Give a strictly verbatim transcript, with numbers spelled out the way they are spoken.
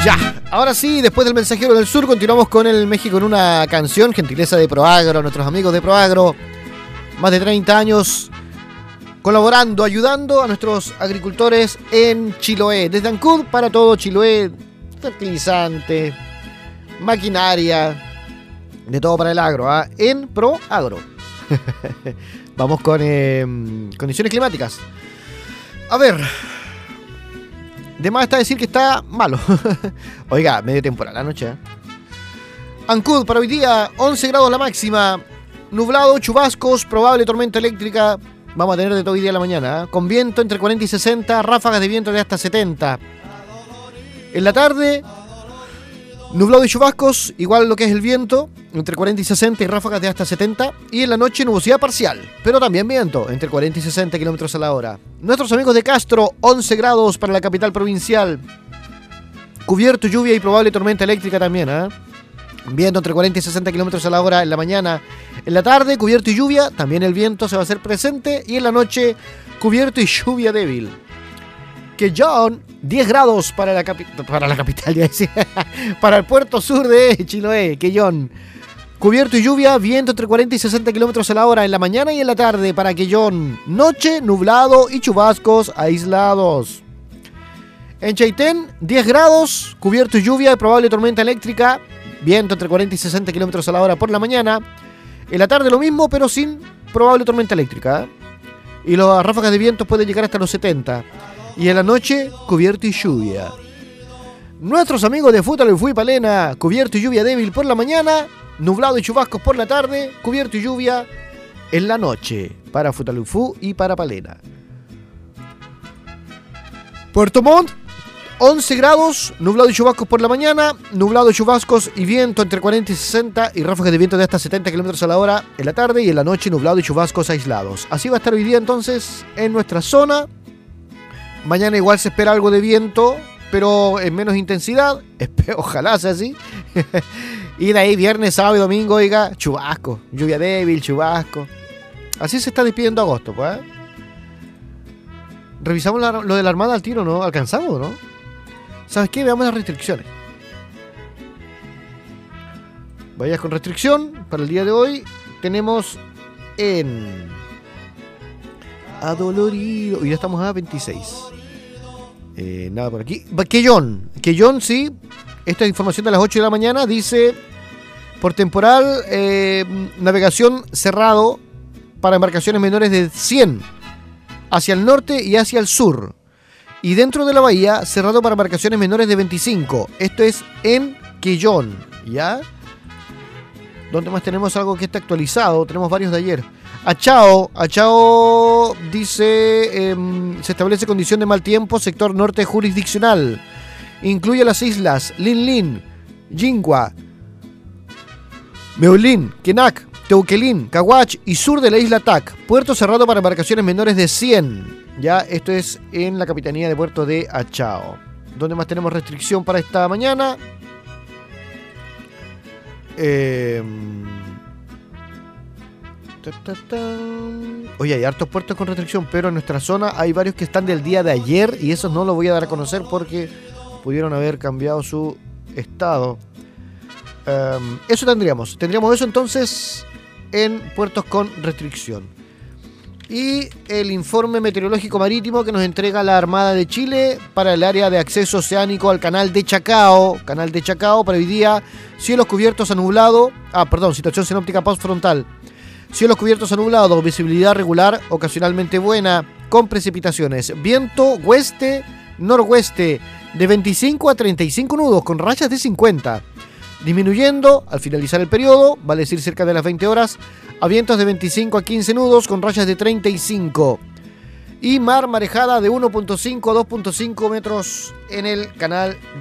Ya, ahora sí, después del Mensajero del Sur, continuamos con el México en una canción, gentileza de Proagro, nuestros amigos de Proagro, más de treinta años colaborando, ayudando a nuestros agricultores en Chiloé, desde Ancud para todo Chiloé, fertilizante, maquinaria, de todo para el agro, ¿eh? En Proagro. Vamos con eh, condiciones climáticas. A ver, de más está decir que está malo. Oiga, medio temporal la noche, ¿eh? Ancud para hoy día, once grados la máxima, nublado, chubascos, probable tormenta eléctrica. Vamos a tener de todo hoy día a la mañana, ¿eh? Con viento entre cuarenta y sesenta, ráfagas de viento de hasta setenta. En la tarde, nublado y chubascos, igual lo que es el viento, entre cuarenta y sesenta y ráfagas de hasta setenta. Y en la noche, nubosidad parcial, pero también viento, entre cuarenta y sesenta kilómetros a la hora. Nuestros amigos de Castro, once grados para la capital provincial. Cubierto, lluvia y probable tormenta eléctrica también, ¿eh? Viento entre cuarenta y sesenta kilómetros a la hora en la mañana. En la tarde, cubierto y lluvia, también el viento se va a hacer presente. Y en la noche, cubierto y lluvia débil. Quellón, diez grados para la, capi- para la capital, ya decía, para el puerto sur de Chiloé, Quellón. Cubierto y lluvia, viento entre cuarenta y sesenta kilómetros a la hora en la mañana y en la tarde para Quellón. Noche, nublado y chubascos aislados. En Chaitén, diez grados, cubierto y lluvia y probable tormenta eléctrica. Viento entre cuarenta y sesenta kilómetros a la hora por la mañana. En la tarde lo mismo, pero sin probable tormenta eléctrica, ¿eh? Y las ráfagas de viento pueden llegar hasta los setenta. Y en la noche, cubierto y lluvia. Nuestros amigos de Futalufú y Palena, cubierto y lluvia débil por la mañana, nublado y chubascos por la tarde, cubierto y lluvia en la noche para Futalufú y para Palena. Puerto Montt, once grados, nublado y chubascos por la mañana, nublado, chubascos y viento entre cuarenta y sesenta y ráfagas de viento de hasta setenta kilómetros a la hora en la tarde y en la noche nublado y chubascos aislados. Así va a estar hoy día entonces en nuestra zona. Mañana igual se espera algo de viento, pero en menos intensidad. Ojalá sea así. Y de ahí viernes, sábado y domingo, oiga, chubasco, lluvia débil, chubasco. Así se está despidiendo agosto, pues, ¿eh? Revisamos la, lo de la Armada al tiro, ¿no? ¿Alcanzamos, no? ¿Sabes qué? Veamos las restricciones. Vayas con restricción para el día de hoy. Tenemos en Adolorido. Y ya estamos a veintiséis. Eh, nada por aquí. Quellón. Quellón, sí. Esta información de las ocho de la mañana dice: por temporal, eh, navegación cerrado para embarcaciones menores de cien hacia el norte y hacia el sur. Y dentro de la bahía, cerrado para embarcaciones menores de veinticinco. Esto es en Quellón, ¿ya? ¿Dónde más tenemos algo que está actualizado? Tenemos varios de ayer. Achao, Achao dice, eh, se establece condición de mal tiempo, sector norte jurisdiccional. Incluye las islas Linlin, Jingua, Meulín, Kenak, Teuquelín, Caguach y sur de la isla Tac. Puerto cerrado para embarcaciones menores de cien. Ya, esto es en la capitanía de puerto de Achao. ¿Dónde más tenemos restricción para esta mañana? Eh... Ta, ta, ta. Oye, hay hartos puertos con restricción, pero en nuestra zona hay varios que están del día de ayer y esos no los voy a dar a conocer porque pudieron haber cambiado su estado. Um, eso tendríamos. Tendríamos eso entonces en puertos con restricción. Y el informe meteorológico marítimo que nos entrega la Armada de Chile para el área de acceso oceánico al canal de Chacao. Canal de Chacao para hoy día: cielos cubiertos a nublado. Ah, perdón, situación sinóptica postfrontal. Cielos cubiertos a nublado, visibilidad regular, ocasionalmente buena, con precipitaciones. Viento oeste, noroeste, de veinticinco a treinta y cinco nudos, con rachas de cincuenta. Disminuyendo al finalizar el periodo, vale decir cerca de las veinte horas, a vientos de veinticinco a quince nudos con rayas de treinta y cinco. Y mar marejada de uno punto cinco a dos punto cinco metros en el canal